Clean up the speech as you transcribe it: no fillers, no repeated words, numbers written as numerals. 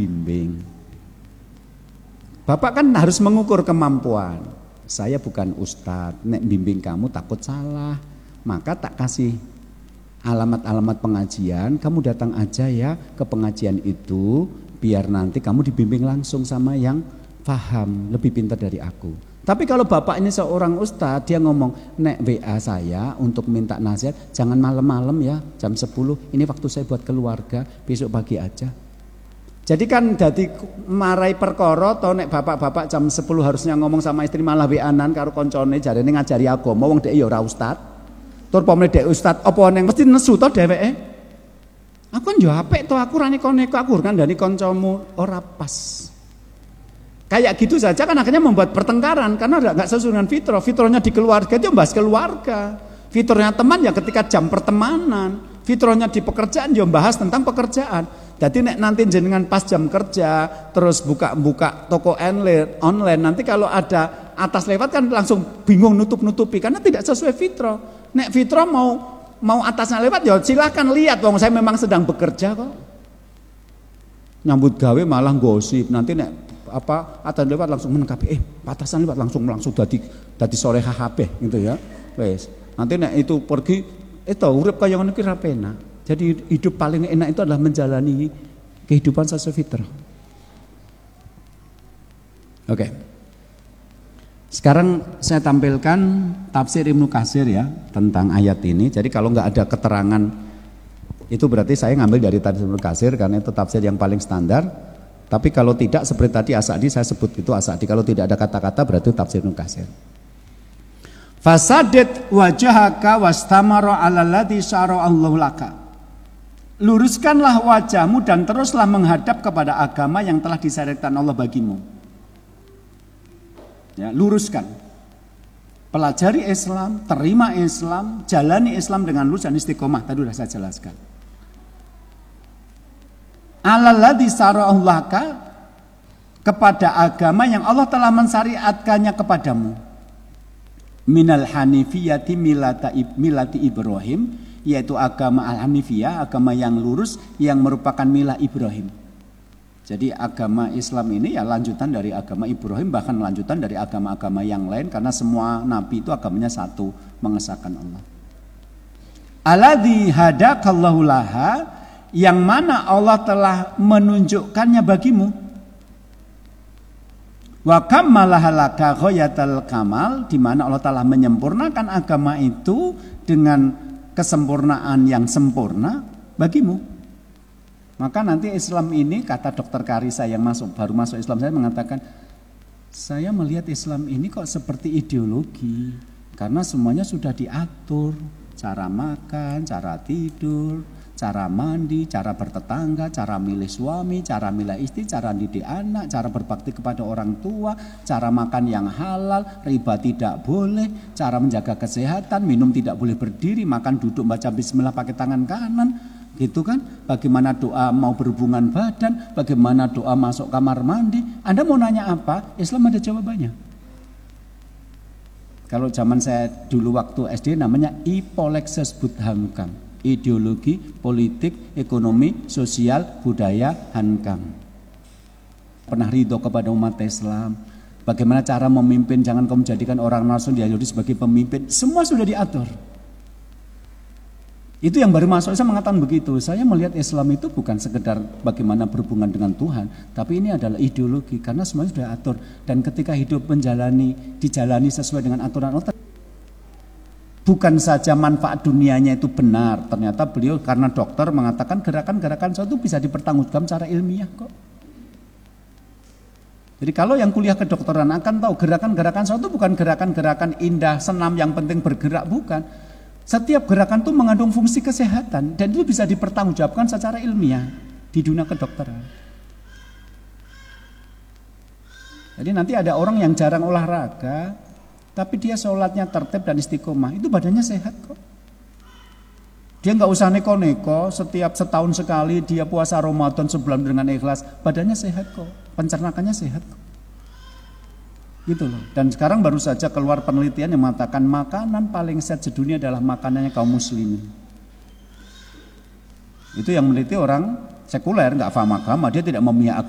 dibimbing. Bapak kan harus mengukur kemampuan. Saya bukan ustadz, nek bimbing kamu takut salah, maka tak kasih alamat-alamat pengajian, kamu datang aja ya ke pengajian itu, biar nanti kamu dibimbing langsung sama yang paham, lebih pintar dari aku. Tapi kalau bapak ini seorang ustadz, dia ngomong, nek WA saya untuk minta nasihat, jangan malam-malam ya, jam 10, ini waktu saya buat keluarga, besok pagi aja. Jadi kan dadi marai perkara to nek bapak-bapak jam 10 harusnya ngomong sama istri malah WA-an karo koncone jarene ngajari agama wong dhek ya ora ustad. Tur pomene dhek ustad apa ning mesti nesu to dheweke. Aku kan yo apik to aku rane koneko aku kandhani kancamu ora pas. Kayak gitu saja kan akhirnya membuat pertengkaran karena enggak sesuai dengan fitrah. Fitrahnya di keluarga itu bahas keluarga. Fitrahnya teman ya ketika jam pertemanan. Fitrahnya di pekerjaan ya bahas tentang pekerjaan. Jadi nanti jenengan pas jam kerja terus buka toko online nanti kalau ada atas lewat kan langsung bingung nutupi karena tidak sesuai fitrah. Nek fitrah mau atasnya lewat ya silahkan lihat wong saya memang sedang bekerja kok. Nyambut gawe malah gosip nanti nek atas lewat langsung menangkapi patasan lewat langsung dadi sore HHP gitu ya. Wes nanti nek itu pergi urip kaya ngono ki ra penak. Jadi hidup paling enak itu adalah menjalani kehidupan sesuai fitrah. Oke. Sekarang saya tampilkan tafsir Ibnu Katsir ya tentang ayat ini. Jadi kalau nggak ada keterangan itu berarti saya ngambil dari tafsir Ibnu Katsir karena itu tafsir yang paling standar. Tapi kalau tidak seperti tadi As-Sa'di saya sebut itu As-Sa'di. Kalau tidak ada kata-kata berarti tafsir Ibnu Katsir. Fasadid wajhaka wastamara 'alal ladzi syara Allahu laka. Luruskanlah wajahmu dan teruslah menghadap kepada agama yang telah disyariatkan Allah bagimu. Ya, luruskan. Pelajari Islam, terima Islam, jalani Islam dengan lurus dan istiqomah. Tadi sudah saya jelaskan. Alalladzi syara'ahu laka, kepada agama yang Allah telah mensyariatkannya kepadamu. Minal hanifiyati milati Ibrahim, yaitu agama al-hanifiyah, agama yang lurus yang merupakan milah Ibrahim. Jadi agama Islam ini ya lanjutan dari agama Ibrahim, bahkan lanjutan dari agama-agama yang lain karena semua nabi itu agamanya satu, mengesahkan Allah. Alladzi hadakallahu laha, yang mana Allah telah menunjukkannya bagimu. Wa kammalaha laka ghayatal kamal, di mana Allah telah menyempurnakan agama itu dengan kesempurnaan yang sempurna bagimu. Maka nanti Islam ini, kata Dr. Karisa yang baru masuk Islam, saya mengatakan, saya melihat Islam ini kok seperti ideologi, karena semuanya sudah diatur, cara makan, cara tidur, cara mandi, cara bertetangga, cara milih suami, cara milih istri, cara didik anak, cara berbakti kepada orang tua, cara makan yang halal, riba tidak boleh, cara menjaga kesehatan, minum tidak boleh berdiri, makan duduk baca bismillah pakai tangan kanan, gitu kan? Bagaimana doa mau berhubungan badan, bagaimana doa masuk kamar mandi. Anda mau nanya apa? Islam ada jawabannya. Kalau zaman saya dulu waktu SD namanya Ipolexes Budhankam. Ideologi, politik, ekonomi, sosial, budaya, hankam. Pernah ridho kepada umat Islam. Bagaimana cara memimpin, jangan kamu jadikan orang Nasrani Yahudi sebagai pemimpin. Semua sudah diatur. Itu yang baru masuk, saya mengatakan begitu. Saya melihat Islam itu bukan sekedar bagaimana berhubungan dengan Tuhan, tapi ini adalah ideologi karena semuanya sudah atur. Dan ketika hidup dijalani sesuai dengan aturan Allah, bukan saja manfaat dunianya itu benar, ternyata beliau karena dokter mengatakan gerakan-gerakan suatu bisa dipertanggungjawabkan secara ilmiah kok. Jadi kalau yang kuliah kedokteran akan tahu gerakan-gerakan suatu bukan gerakan-gerakan indah, senam yang penting bergerak, bukan. Setiap gerakan itu mengandung fungsi kesehatan dan itu bisa dipertanggungjawabkan secara ilmiah di dunia kedokteran. Jadi nanti ada orang yang jarang olahraga, tapi dia sholatnya tertib dan istiqomah, itu badannya sehat kok. Dia nggak usah neko-neko, setiap setahun sekali dia puasa Ramadan sebulan dengan ikhlas, badannya sehat kok, pencernakannya sehat kok. Gitu loh. Dan sekarang baru saja keluar penelitian yang mengatakan makanan paling sehat sedunia adalah makanannya kaum muslimin. Itu yang meneliti orang sekuler, nggak paham agama, dia tidak memihak agama.